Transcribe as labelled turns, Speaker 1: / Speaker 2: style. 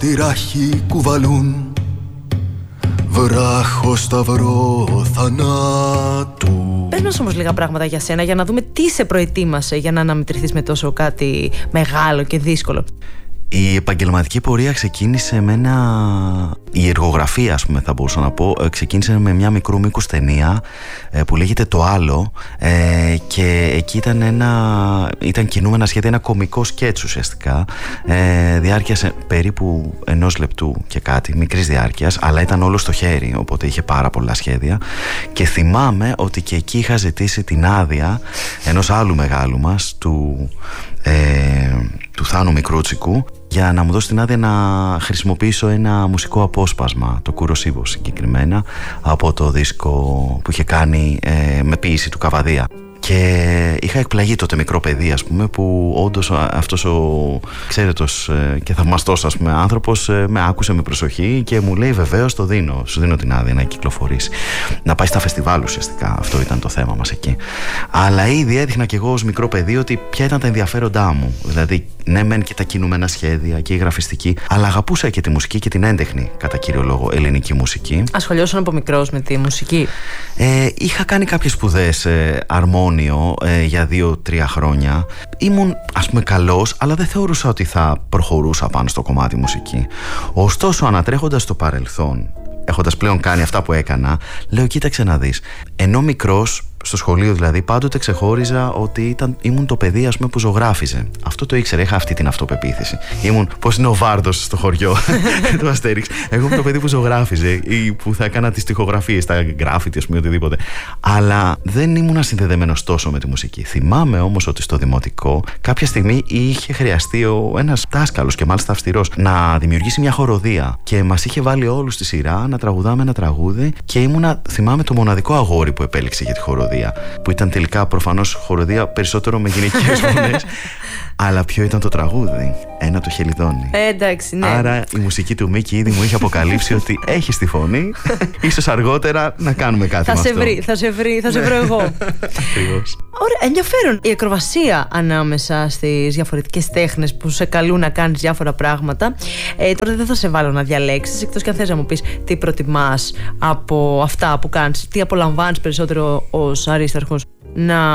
Speaker 1: στη ράχη κουβαλούν βράχο σταυρό θανάτου.
Speaker 2: Πες μας όμως λίγα πράγματα για σένα, για να δούμε τι σε προετοίμασε για να αναμετρηθείς με τόσο κάτι μεγάλο και δύσκολο.
Speaker 3: Η επαγγελματική πορεία ξεκίνησε με η εργογραφία, ας πούμε, θα μπορούσα να πω, ξεκίνησε με μια μικρού μήκους ταινία που λέγεται «Το Άλλο», και εκεί ήταν κινούμενα σχέδια, ένα κωμικό σκέτς ουσιαστικά, διάρκειας περίπου 1 λεπτού και κάτι, μικρής διάρκειας, αλλά ήταν όλο στο χέρι, οπότε είχε πάρα πολλά σχέδια. Και θυμάμαι ότι και εκεί είχα ζητήσει την άδεια ενός άλλου μεγάλου μας, του Θάνου Μικρούτσικου, για να μου δώσει την άδεια να χρησιμοποιήσω ένα μουσικό απόσπασμα, το Κουροσίβο συγκεκριμένα, από το δίσκο που είχε κάνει με ποίηση του Καβαδία. Και είχα εκπλαγεί τότε μικρό παιδί, ας πούμε, που όντως αυτός ο ξέρετος και θαυμαστός, ας πούμε, άνθρωπος με άκουσε με προσοχή και μου λέει βεβαίως σου δίνω την άδεια να κυκλοφορήσει, να πάει στα φεστιβάλ ουσιαστικά. Αυτό ήταν το θέμα μας εκεί. Αλλά ήδη έδειχνα κι εγώ ως μικρό παιδί ότι ποια ήταν τα ενδιαφέροντά μου. Δηλαδή, ναι, μεν και τα κινούμενα σχέδια και η γραφιστική, αλλά αγαπούσα και τη μουσική και την έντεχνη, κατά κύριο λόγο, ελληνική μουσική.
Speaker 2: Ασχολιώσουν από μικρός με τη μουσική?
Speaker 3: Είχα κάνει κάποιες σπουδές αρμόνιο για 2-3 χρόνια. Ήμουν, ας πούμε, καλός, αλλά δεν θεωρούσα ότι θα προχωρούσα πάνω στο κομμάτι μουσική. Ωστόσο, ανατρέχοντας το παρελθόν, έχοντας πλέον κάνει αυτά που έκανα, λέω κοίταξε να δεις. Ενώ μικρός, στο σχολείο δηλαδή, πάντοτε ξεχώριζα ότι ήμουν το παιδί, ας πούμε, που ζωγράφιζε. Αυτό το ήξερα, είχα αυτή την αυτοπεποίθηση. Ήμουν, πώς είναι ο Βάρδος στο χωριό του Αστέριξ. Εγώ ήμουν το παιδί που ζωγράφιζε ή που θα έκανα τις τοιχογραφίες, τα γκράφιτι, ας πούμε, οτιδήποτε. Αλλά δεν ήμουν συνδεδεμένος τόσο με τη μουσική. Θυμάμαι όμως ότι στο δημοτικό κάποια στιγμή είχε χρειαστεί ένας δάσκαλος, και μάλιστα αυστηρός, να δημιουργήσει μια χοροδία. Και μας είχε βάλει όλους στη σειρά να τραγουδάμε ένα τραγούδι, και ήμουνα, θυμάμαι, το μοναδικό αγόρι που επέλεξε για τη χοροδία. Που ήταν τελικά προφανώς χοροδία περισσότερο με γυναικείες φωνές. Αλλά ποιο ήταν το τραγούδι? Ένα το Χελιδόνι.
Speaker 2: Εντάξει, ναι.
Speaker 3: Άρα η μουσική του Μίκη ήδη μου είχε αποκαλύψει ότι έχεις τη φωνή. Ίσως αργότερα να κάνουμε κάτι με αυτό.
Speaker 2: Θα σε βρω εγώ.
Speaker 3: Ακριβώς.
Speaker 2: Ωραία, ενδιαφέρον η ακροβασία ανάμεσα στις διαφορετικές τέχνες που σε καλούν να κάνεις διάφορα πράγματα. Τώρα δεν θα σε βάλω να διαλέξεις, εκτός και αν θες να μου πεις τι προτιμάς από αυτά που κάνεις, τι απολαμβάνεις περισσότερο ως αρίσταρχος να